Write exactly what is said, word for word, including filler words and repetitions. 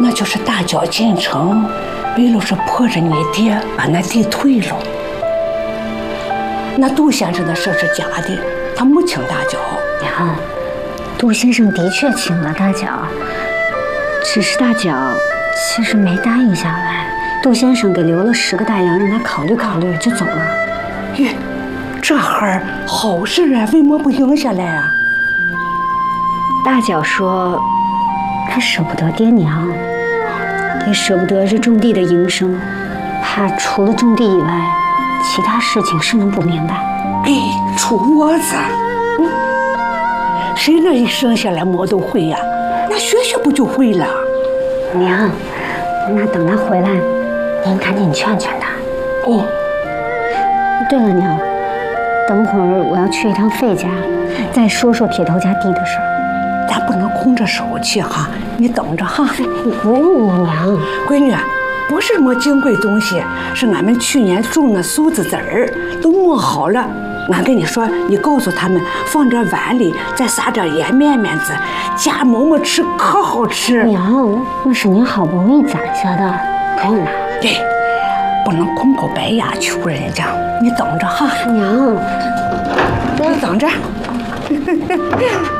那就是大脚进城，为了是迫着你爹把那地退了。那杜先生的事是假的，他没请大脚。 娘，杜先生的确请了大脚，只是大脚其实没答应下来。杜先生给留了十个大洋，让他考虑考虑就走了。 咦，这会儿好事啊，为么不应下来啊？ 大脚说，他舍不得爹娘，也舍不得这种地的营生，怕除了种地以外，其他事情是能不明白。 哎，出窝子，嗯，谁那一生下来么都会呀、啊？那学学不就会了？ 娘，那等他回来，您赶紧劝劝他。 哦， 对了，娘，等会儿我要去一趟费家，再说说撇头家地的事儿。 咱不能空着手去哈，你等着哈。 不用了，娘。 闺女，不是什么金贵东西，是俺们去年种的苏子籽儿，都磨好了。俺跟你说，你告诉他们放这碗里，再撒点盐面面子，夹馍馍吃可好吃。 娘，那是您好不容易攒下的，不用拿。 对，不能空口白牙求人家。你等着哈， 娘， 你等着。